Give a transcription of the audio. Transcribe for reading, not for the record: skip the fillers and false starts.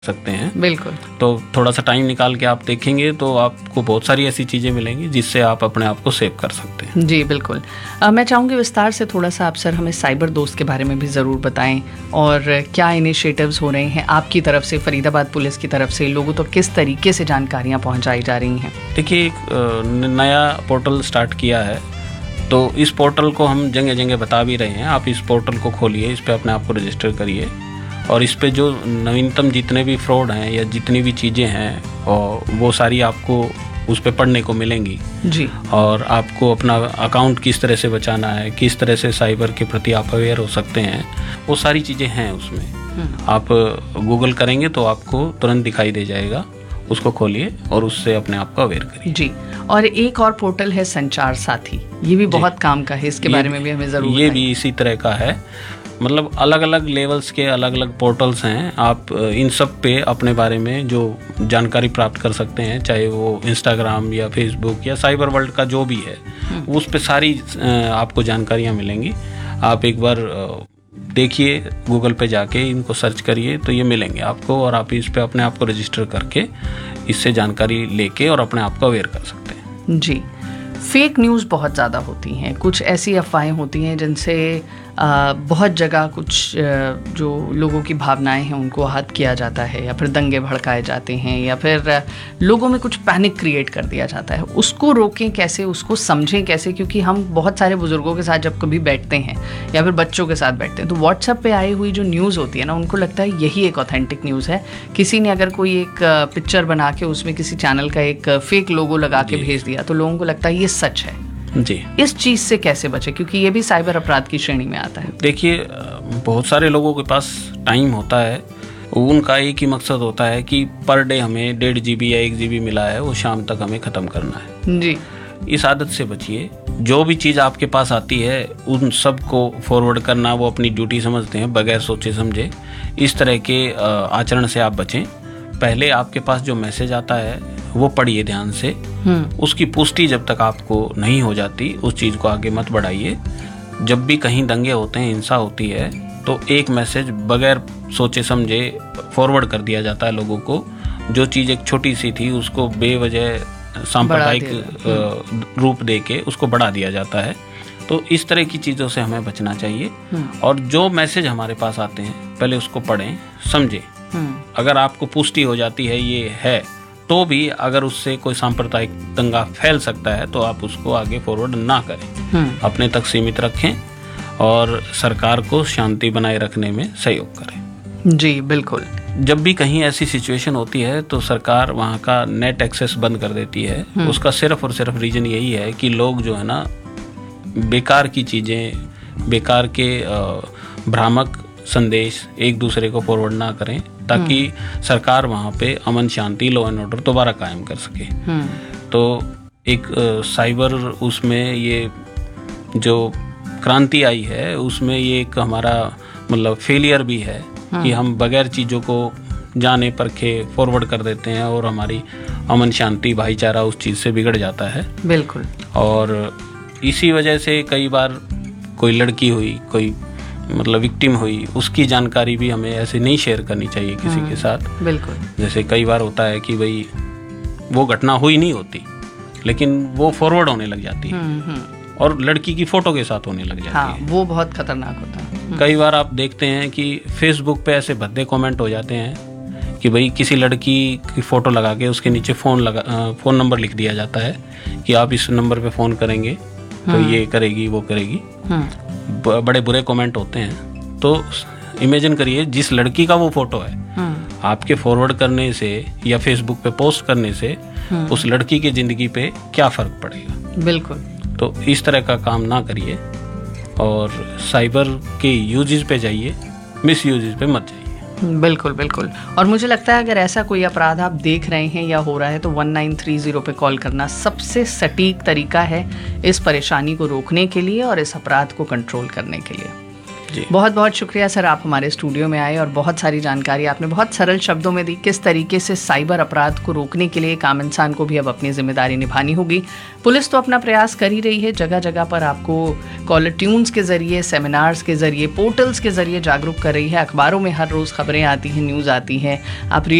सकते हैं। बिल्कुल। तो थोड़ा सा टाइम निकाल के आप देखेंगे तो आपको बहुत सारी ऐसी चीज़ें मिलेंगी जिससे आप अपने आप को सेव कर सकते हैं। जी बिल्कुल। मैं चाहूँगी विस्तार से थोड़ा सा आप सर हमें साइबर दोस्त के बारे में भी ज़रूर बताएं और क्या इनिशिएटिव्स हो रहे हैं आपकी तरफ से, फरीदाबाद पुलिस की तरफ से, लोगों तक किस तरीके से जानकारियाँ पहुँचाई जा रही हैं? देखिए, एक नया पोर्टल स्टार्ट किया है, तो इस पोर्टल को हम जगह जगह बता भी रहे हैं। आप इस पोर्टल को खोलिए, इस पर अपने आप को रजिस्टर करिए और इस पे जो नवीनतम जितने भी फ्रॉड हैं या जितनी भी चीज़ें हैं और वो सारी आपको उस पे पढ़ने को मिलेंगी जी। और आपको अपना अकाउंट किस तरह से बचाना है, किस तरह से साइबर के प्रति आप अवेयर हो सकते हैं, वो सारी चीज़ें हैं उसमें। आप गूगल करेंगे तो आपको तुरंत दिखाई दे जाएगा, उसको खोलिए और उससे अपने आप को अवेयर करिए। जी। और एक और पोर्टल है संचार साथी, ये भी बहुत काम का है, इसके बारे में भी हमें ज़रूर ये भी इसी तरह का है। मतलब अलग अलग लेवल्स के अलग अलग पोर्टल्स हैं। आप इन सब पे अपने बारे में जो जानकारी प्राप्त कर सकते हैं, चाहे वो इंस्टाग्राम या फेसबुक या साइबर वर्ल्ड का जो भी है, उस पे सारी आपको जानकारियाँ मिलेंगी। आप एक बार देखिए, गूगल पे जाके इनको सर्च करिए तो ये मिलेंगे आपको और आप इस पे अपने आप को रजिस्टर करके इससे जानकारी लेके और अपने आप को अवेयर कर सकते हैं। जी। फेक न्यूज़ बहुत ज़्यादा होती हैं, कुछ ऐसी अफवाहें होती हैं जिनसे बहुत जगह कुछ जो लोगों की भावनाएं हैं उनको आहत किया जाता है या फिर दंगे भड़काए जाते हैं या फिर लोगों में कुछ पैनिक क्रिएट कर दिया जाता है। उसको रोकें कैसे, उसको समझें कैसे? क्योंकि हम बहुत सारे बुजुर्गों के साथ जब कभी बैठते हैं या फिर बच्चों के साथ बैठते हैं तो व्हाट्सएप पे आई हुई जो न्यूज़ होती है ना, उनको लगता है यही एक ऑथेंटिक न्यूज़ है। किसी ने अगर कोई एक पिक्चर बना के उसमें किसी चैनल का एक फेक लोगो लगा के भेज दिया तो लोगों को लगता है ये सच है। जी। इस चीज़ से कैसे बचे, क्योंकि ये भी साइबर अपराध की श्रेणी में आता है? देखिए, बहुत सारे लोगों के पास टाइम होता है, उनका एक ही मकसद होता है कि पर डे हमें 1.5 GB या 1 GB मिला है, वो शाम तक हमें ख़त्म करना है। जी। इस आदत से बचिए। जो भी चीज़ आपके पास आती है उन सब को फॉरवर्ड करना वो अपनी ड्यूटी समझते हैं, बगैर सोचे समझे। इस तरह के आचरण से आप बचें। पहले आपके पास जो मैसेज आता है वो पढ़िए ध्यान से, उसकी पुष्टि जब तक आपको नहीं हो जाती उस चीज़ को आगे मत बढ़ाइए। जब भी कहीं दंगे होते हैं, हिंसा होती है, तो एक मैसेज बगैर सोचे समझे फॉरवर्ड कर दिया जाता है लोगों को। जो चीज़ एक छोटी सी थी उसको बेवजह सांप्रदायिक रूप दे के उसको बढ़ा दिया जाता है। तो इस तरह की चीज़ों से हमें बचना चाहिए और जो मैसेज हमारे पास आते हैं पहले उसको पढ़ें, समझें। अगर आपको पुष्टि हो जाती है ये है, तो भी अगर उससे कोई सांप्रदायिक दंगा फैल सकता है तो आप उसको आगे फॉरवर्ड ना करें, अपने तक सीमित रखें और सरकार को शांति बनाए रखने में सहयोग करें। जी बिल्कुल। जब भी कहीं ऐसी सिचुएशन होती है तो सरकार वहाँ का नेट एक्सेस बंद कर देती है। उसका सिर्फ और सिर्फ रीज़न यही है कि लोग जो है ना बेकार की चीज़ें, बेकार के भ्रामक संदेश एक दूसरे को फॉरवर्ड ना करें, ताकि सरकार वहाँ पे अमन शांति, लॉ एंड ऑर्डर दोबारा कायम कर सके। तो एक साइबर उसमें ये जो क्रांति आई है उसमें ये एक हमारा मतलब फेलियर भी है कि हम बगैर चीज़ों को जाने परखे फॉरवर्ड कर देते हैं और हमारी अमन शांति, भाईचारा उस चीज़ से बिगड़ जाता है। बिल्कुल। और इसी वजह से कई बार कोई लड़की हुई, कोई मतलब विक्टिम हुई, उसकी जानकारी भी हमें ऐसे नहीं शेयर करनी चाहिए किसी के साथ। बिल्कुल। जैसे कई बार होता है कि भाई वो घटना हुई नहीं होती लेकिन वो फॉरवर्ड होने लग जाती है और लड़की की फोटो के साथ होने लग जाती है। वो बहुत खतरनाक होता है। कई बार आप देखते हैं कि फेसबुक पे ऐसे भद्दे कमेंट हो जाते हैं कि भाई किसी लड़की की फोटो लगा के उसके नीचे फ़ोन नंबर लिख दिया जाता है कि आप इस नंबर पे फ़ोन करेंगे तो ये करेगी, वो करेगी। बड़े बुरे कमेंट होते हैं। तो इमेजिन करिए, जिस लड़की का वो फोटो है, आपके फॉरवर्ड करने से या फेसबुक पे पोस्ट करने से उस लड़की की जिंदगी पे क्या फर्क पड़ेगा? बिल्कुल। तो इस तरह का काम ना करिए और साइबर के यूजेस पे जाइए, मिस यूजेस पे मत जाइए। बिल्कुल बिल्कुल। और मुझे लगता है अगर ऐसा कोई अपराध आप देख रहे हैं या हो रहा है तो 1930 पे कॉल करना सबसे सटीक तरीका है इस परेशानी को रोकने के लिए और इस अपराध को कंट्रोल करने के लिए। जी। बहुत बहुत शुक्रिया सर, आप हमारे स्टूडियो में आए और बहुत सारी जानकारी आपने बहुत सरल शब्दों में दी, किस तरीके से साइबर अपराध को रोकने के लिए एक आम इंसान को भी अब अपनी जिम्मेदारी निभानी होगी। पुलिस तो अपना प्रयास कर ही रही है, जगह जगह पर आपको कॉलर ट्यून्स के जरिए, सेमिनार्स के जरिए, पोर्टल्स के जरिए जागरूक कर रही है। अखबारों में हर रोज़ खबरें आती हैं, न्यूज़ आती है, आप